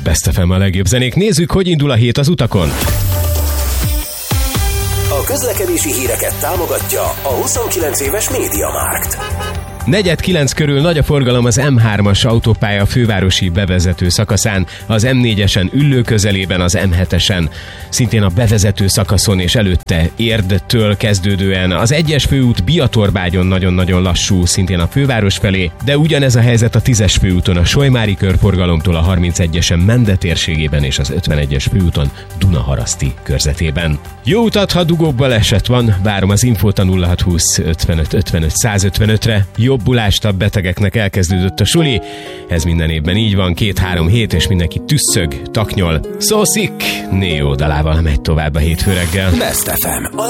Best FM a legjobb zenék. Nézzük, hogy indul a hét az utakon. A közlekedési híreket támogatja a 29 éves MediaMarkt. 4:09 körül nagy a forgalom az M3-as autópálya fővárosi bevezető szakaszán, az M4-esen Üllő közelében, az M7-esen, szintén a bevezető szakaszon és előtte Érdtől kezdődően. Az 1-es főút Biatorbágyon nagyon-nagyon lassú, szintén a főváros felé, de ugyanez a helyzet a 10-es főúton a Solymári körforgalomtól a 31-esen Mende térségében és az 51-es főúton Dunaharaszti körzetében. Jó utat, ha dugóbb baleset van, várom az infót a 0620 55 55 155-re. Jobbulást a betegeknek, elkezdődött a suli. Ez minden évben így van, 2-3 hét, és mindenki tüsszög, taknyol. So sick! Neo dalával megy tovább a hétfő reggel. Best FM.